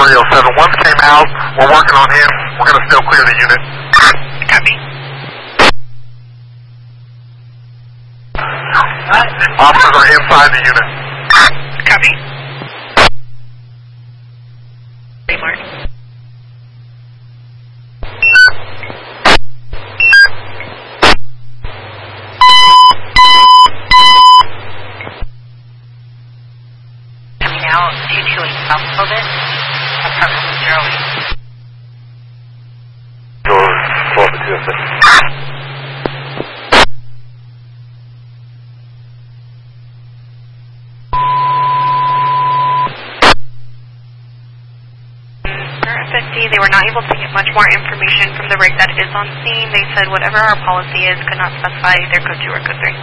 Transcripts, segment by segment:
307. One came out. We're working on him. We're going to still clear the unit. Copy. Officers are inside the unit. Copy. Mark. Coming out 228 South Clovis, apartment 08. Door 12 to 206. They were not able to get much more information from the rig that is on scene. They said whatever our policy is could not specify either code 2 or code 3.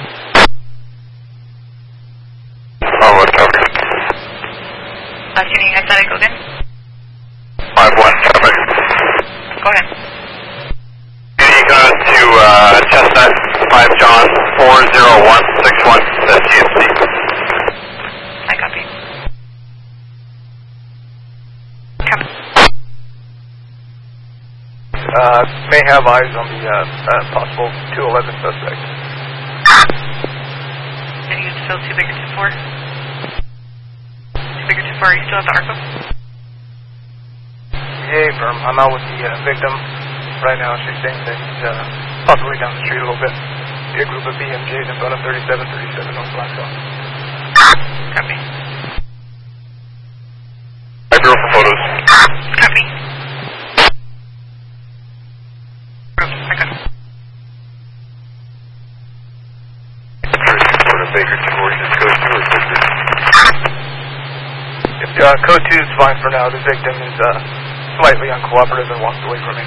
Oh, what cover? Can you guys let it go again? 5-1, cover. Go ahead. Can you go to Chestnut 5 John 40161, that's GMC. I copy. Come. May have eyes on the possible 211 suspect. Did you use fill 2 bigger 2-4? 2 bigger 2-4, are you still at the ARCO? Yeah, firm. I'm out with the victim right now. She's saying that he's possibly down the street a little bit. See a group of BMJs in front of 3737 North Blacktop. Copy. I drew for photos. Copy. I got it. Baker 2 or just code 2 or code 3? If code 2 is fine for now, the victim is slightly uncooperative and walked away from me.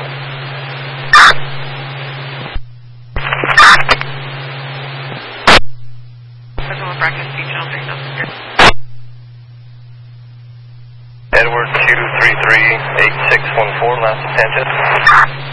Visual bracket details are here. Edward 233-8614, last of Sanchez.